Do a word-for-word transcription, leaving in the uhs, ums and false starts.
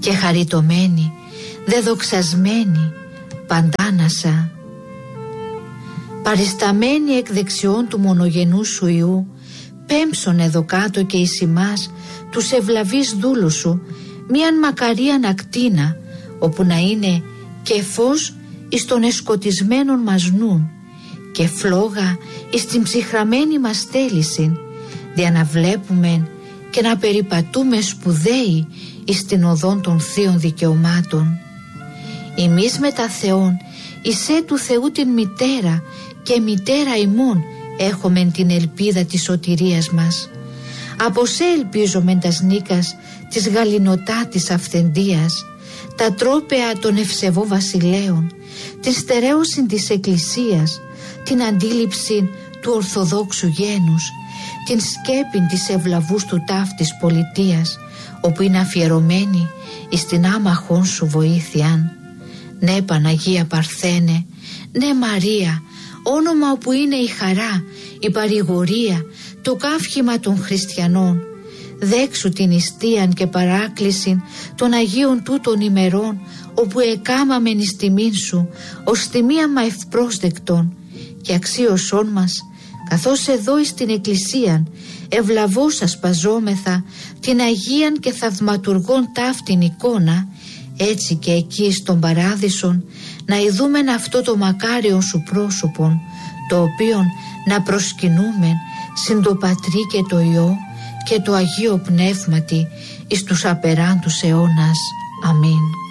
και χαριτωμένη, δεδοξασμένη, παντάνασα. Παρισταμένη εκ δεξιών του μονογενού σου Υιού, πέμψον εδώ κάτω και εις ημάς τους ευλαβείς δούλους σου μίαν μακαρίαν ακτίνα, όπου να είναι και φως εις των εσκοτισμένων μας νουν και φλόγα εις την ψυχραμένη μας θέλησιν, δια να βλέπουμε και να περιπατούμε σπουδαίοι εις την οδόν των θείων δικαιωμάτων. Εμείς με τα Θεόν, εισέ του Θεού την μητέρα και μητέρα ημών έχομεν την ελπίδα της σωτηρίας μας. Από σε ελπίζομεν τας νίκας της γαληνοτάτης αυθεντίας, τα τρόπαια των ευσεβώ βασιλέων, την στερέωση της Εκκλησίας, την αντίληψη του Ορθοδόξου γένους, την σκέπην της ευλαβούς του ταύτης πολιτείας, όπου είναι αφιερωμένη εις την άμαχον σου βοήθειαν. Ναι Παναγία Παρθένε, ναι Μαρία, όνομα όπου είναι η χαρά, η παρηγορία, το καύχημα των χριστιανών. Δέξου την ιστίαν και παράκλησιν των Αγίων τούτων ημερών, όπου εκάμαμεν εις τιμήν σου, ως τιμία μα ευπρόσδεκτον, και αξίωσόν μας, καθώς εδώ εις την Εκκλησίαν, ευλαβώς ασπαζόμεθα την Αγίαν και θαυματουργών ταύτην εικόνα, έτσι και εκεί στον παράδεισον να ειδούμεν αυτό το μακάριον σου πρόσωπον, το οποίον να προσκυνούμεν συν το Πατρί και το Υιό και το Αγίο Πνεύματι εις τους απεράντους αιώνας. Αμήν.